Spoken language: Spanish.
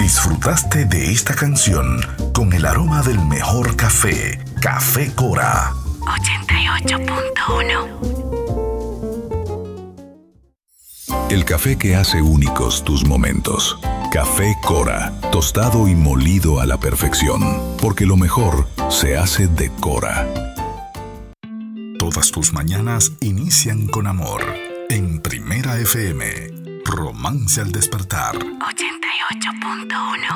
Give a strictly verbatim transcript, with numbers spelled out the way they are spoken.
Disfrutaste de esta canción con el aroma del mejor café, Café Cora. ochenta y ocho punto uno. El café que hace únicos tus momentos. Café Cora, tostado y molido a la perfección, porque lo mejor se hace de Cora. Todas tus mañanas inician con amor. En Primera F M, Romance al Despertar. ochenta y ocho punto uno.